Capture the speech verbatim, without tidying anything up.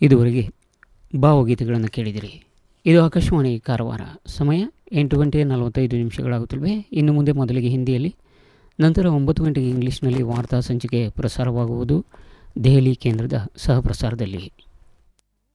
ಇದುವರೆಗೆ ಭಾವಗೀತೆಗಳನ್ನು ಕೇಳಿದಿರಿ. ಇದು ಆಕಾಶವಾಣಿ ಕಾರವಾರ. ಸಮಯ ಎಂಟು ಗಂಟೆ ನಲವತ್ತೈದು ನಿಮಿಷಗಳಾಗುತ್ತವೆ. ಇನ್ನು ಮುಂದೆ ಮೊದಲಿಗೆ ಹಿಂದಿಯಲ್ಲಿ, ನಂತರ ಒಂಬತ್ತು ಗಂಟೆಗೆ ಇಂಗ್ಲೀಷ್ನಲ್ಲಿ ವಾರ್ತಾ ಸಂಚಿಕೆ ಪ್ರಸಾರವಾಗುವುದು ದೆಹಲಿ ಕೇಂದ್ರದ ಸಹಪ್ರಸಾರದಲ್ಲಿ.